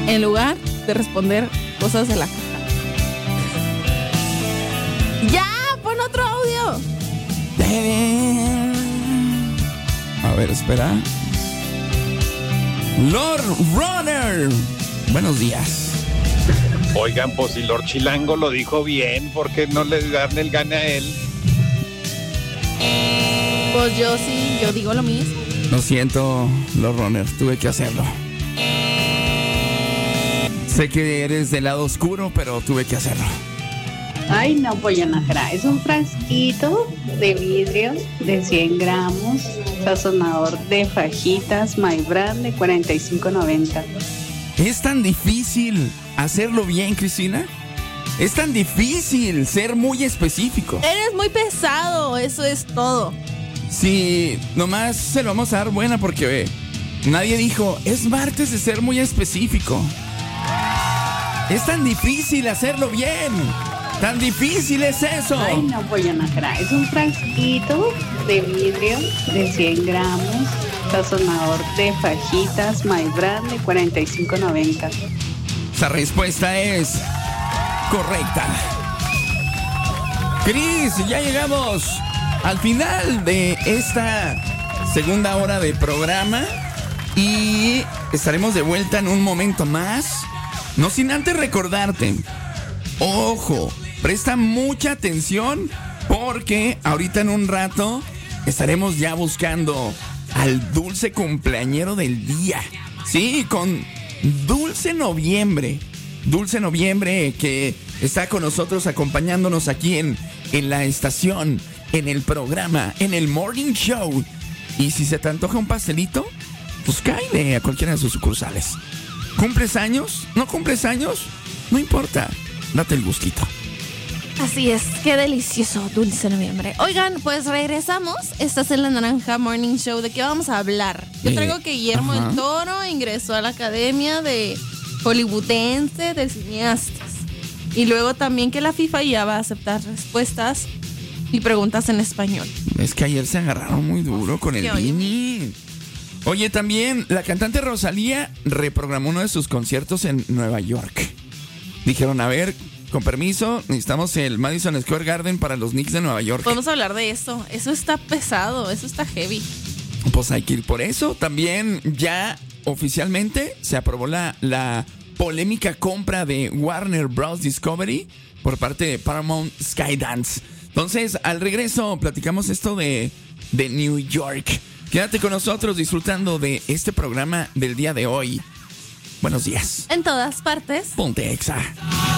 en lugar de responder cosas de la caja. ¡Ya! ¡Pon otro audio! A ver, espera. Lord Runner. Buenos días. Oigan, pues si Lord Chilango lo dijo bien, ¿por qué no le dan el gane a él? Pues yo digo lo mismo. Lo siento, Lord Runner, tuve que hacerlo. Sé que eres del lado oscuro, pero tuve que hacerlo. Ay, no, Pollo Najera. Es un frasquito de vidrio de 100 gramos, sazonador de fajitas My Brand de $45.90. ¿Es tan difícil hacerlo bien, Cristina? Es tan difícil ser muy específico. Eres muy pesado, eso es todo. Sí, nomás se lo vamos a dar buena porque nadie dijo, es martes de ser muy específico. Es tan difícil hacerlo bien. Tan difícil es eso. Ay, no, Pollo Najera. Es un frasquito de vidrio de 100 gramos, sazonador de fajitas My Brand de $45.90. Esa respuesta es correcta. Cris, ya llegamos al final de esta segunda hora de programa y estaremos de vuelta en un momento más. No sin antes recordarte, ojo, presta mucha atención porque ahorita en un rato estaremos ya buscando al dulce cumpleañero del día. Sí, con Dulce Noviembre. Dulce Noviembre que está con nosotros acompañándonos aquí en la estación, en el programa, en el Morning Show. Y si se te antoja un pastelito, pues cáele a cualquiera de sus sucursales. ¿Cumples años? ¿No cumples años? No importa, date el gustito. Así es, qué delicioso Dulce Noviembre. Oigan, pues regresamos. Estás en la Naranja Morning Show. ¿De qué vamos a hablar? Yo traigo que Guillermo del Toro ingresó a la Academia de Hollywoodense de Cineastas. Y luego también que la FIFA ya va a aceptar respuestas y preguntas en español. Es que ayer se agarraron muy duro con el Vini. Oye, también la cantante Rosalía reprogramó uno de sus conciertos en Nueva York. Dijeron, a ver, con permiso, necesitamos el Madison Square Garden para los Knicks de Nueva York. Podemos hablar de eso. Eso está pesado, eso está heavy. Pues hay que ir por eso. También ya oficialmente se aprobó la polémica compra de Warner Bros. Discovery por parte de Paramount Skydance. Entonces, al regreso platicamos esto de New York. Quédate con nosotros disfrutando de este programa del día de hoy. Buenos días. En todas partes. Ponte Exa.